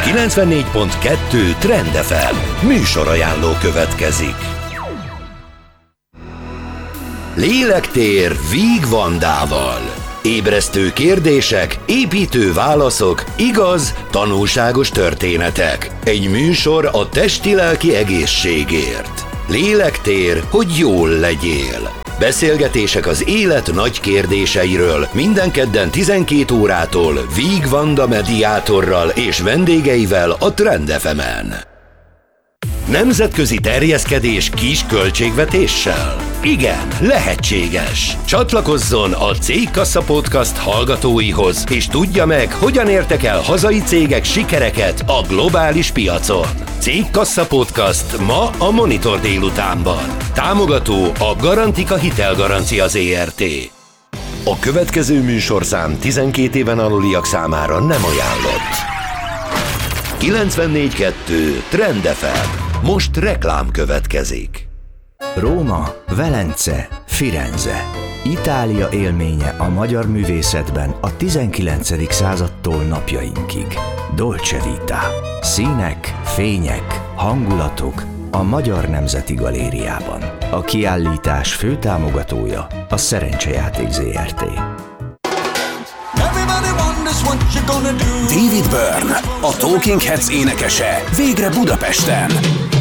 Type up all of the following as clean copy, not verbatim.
94.2 Trend FM műsorajánló következik. Lélektér Víg Vandával. Ébresztő kérdések, építő válaszok, igaz, tanulságos történetek. Egy műsor a testi-lelki egészségért. Lélektér, hogy jól legyél. Beszélgetések az élet nagy kérdéseiről minden kedden 12 órától Víg Vanda mediátorral és vendégeivel a Trend FM-en. Nemzetközi terjeszkedés kis költségvetéssel? Igen, lehetséges. Csatlakozzon a Cégkassa Podcast hallgatóihoz, és tudja meg, hogyan értek el hazai cégek sikereket a globális piacon. Cégkassa Podcast ma a Monitor délutánban. Támogató a Garantika Hitelgarancia Zrt. A következő műsorszám 12 éven aluliak számára nem ajánlott. 94.2 Trend FM. Most reklám következik. Róma, Velence, Firenze. Itália élménye a magyar művészetben a 19. századtól napjainkig. Dolce Vita. Színek, fények, hangulatok a Magyar Nemzeti Galériában. A kiállítás fő támogatója a Szerencsejáték Zrt. David Byrne, a Talking Heads énekese, végre Budapesten.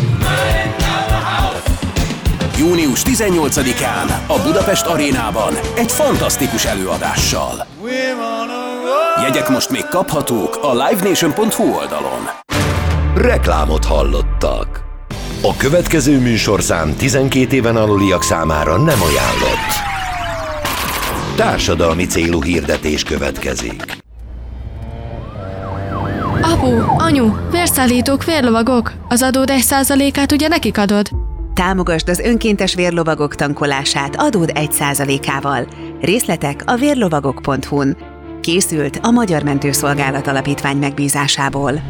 Június 18-án a Budapest Arénában egy fantasztikus előadással. Jegyek most még kaphatók a livenation.hu oldalon. Reklámot hallottak. A következő műsorszám 12 éven aluliak számára nem ajánlott. Társadalmi célú hirdetés következik. Apu, anyu, vérszállítók, vérlovagok. Az adód 1%-át ugye nekik adod? Támogasd az önkéntes vérlovagok tankolását adód 1%-ával. Részletek a vérlovagok.hu-n. Készült a Magyar Mentőszolgálat Alapítvány megbízásából.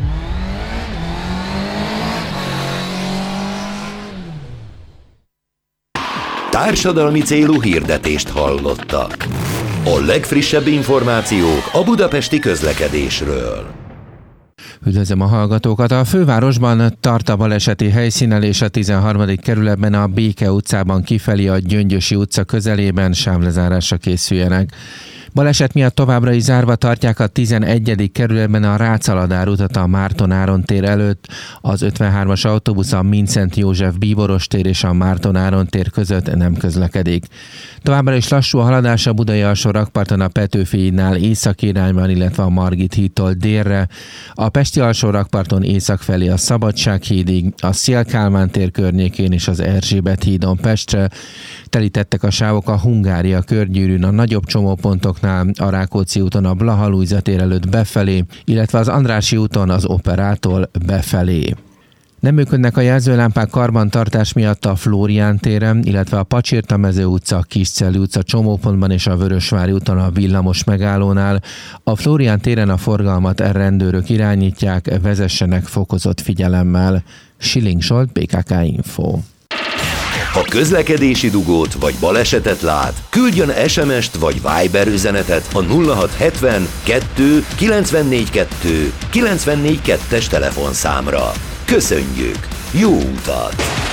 Társadalmi célú hirdetést hallottak. A legfrissebb információk a budapesti közlekedésről. Üdvözlöm a hallgatókat! A fővárosban tart a baleseti helyszínelés a 13. kerületben a Béke utcában kifelé a Gyöngyösi utca közelében, sávlezárásra készüljenek. Baleset miatt továbbra is zárva tartják a 11. kerületben a Rácz-Aladár utat a Márton Áron tér előtt. Az 53-as autóbusz a Mindszenty József Bíboros tér és a Márton Áron tér között nem közlekedik. Továbbra is lassú a haladás a Budai alsó rakparton a Petőfi hídnál északi irányban, illetve a Margit hídtól délre. A Pesti alsó rakparton észak felé a Szabadság hídig, a Széll-Kálmán tér környékén és az Erzsébet hídon Pestre. Telítettek a sávok a Hungária körgyűrűn, a nagyobb csomópontoknál, a Rákóczi úton a Blaha Lujza tér előtt befelé, illetve az Andrássy úton az Operától befelé. Nem működnek a jelzőlámpák karbantartás miatt a Flórián téren, illetve a Pacsirta-mező utca, Kiscelli utca csomópontban és a Vörösvári úton a villamos megállónál. A Flórián téren a forgalmat rendőrök irányítják, vezessenek fokozott figyelemmel. Schilling Zsolt, BKK Info. Ha közlekedési dugót vagy balesetet lát, küldjön SMS-t vagy Viber üzenetet a 0670 2 94 2 94 2-es telefonszámra. Köszönjük! Jó utat!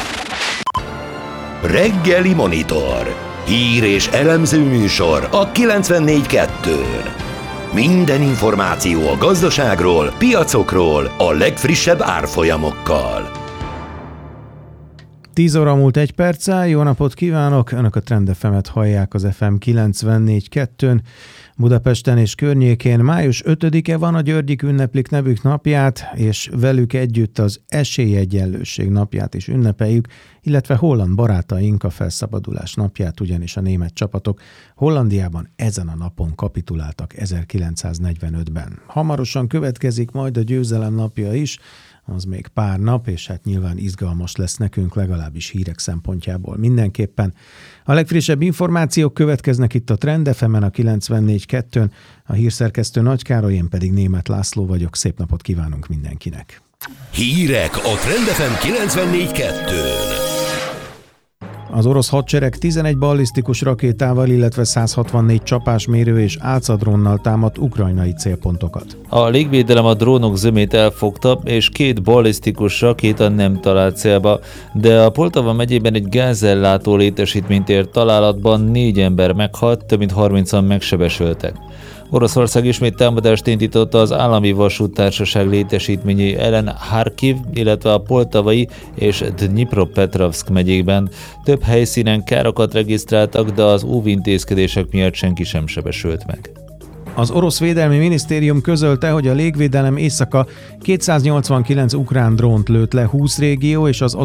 Reggeli Monitor. Hír és elemző műsor a 94.2-n. Minden információ a gazdaságról, piacokról, a legfrissebb árfolyamokkal. 10 óra múlt 1 perccel, jó napot kívánok! Önök a Trend FM-et hallják az FM 94.2-n. Budapesten és környékén május 5-e van, a Györgyik ünneplik nevük napját, és velük együtt az Esélyegyenlőség napját is ünnepeljük, illetve holland barátaink a felszabadulás napját, ugyanis a német csapatok Hollandiában ezen a napon kapituláltak 1945-ben. Hamarosan következik majd a győzelem napja is, az még pár nap, és hát nyilván izgalmas lesz nekünk, legalábbis hírek szempontjából mindenképpen. A legfrissebb információk következnek itt a Trend FM-en, a 94.2-n, a hírszerkesztő Nagy Károly, én pedig Németh László vagyok, szép napot kívánunk mindenkinek. Hírek a Trend FM 94.2-n. Az orosz hadsereg 11 ballisztikus rakétával, illetve 164 csapásmérő és álcadrónnal támadt ukrajnai célpontokat. A légvédelem a drónok zömét elfogta, és 2 ballisztikus rakéta nem talált célba, de a Poltava megyében egy gázellátó létesítményt ért találatban 4 ember meghalt, több mint 30-an megsebesültek. Oroszország ismét támadást indított az állami vasúttársaság létesítményei ellen Harkiv, illetve a poltavai és Dnipropetrovsk megyékben. Több helyszínen károkat regisztráltak, de az óvintézkedések miatt senki sem sebesült meg. Az orosz védelmi minisztérium közölte, hogy a légvédelem éjszaka 289 ukrán drónt lőtt le 20 régió és az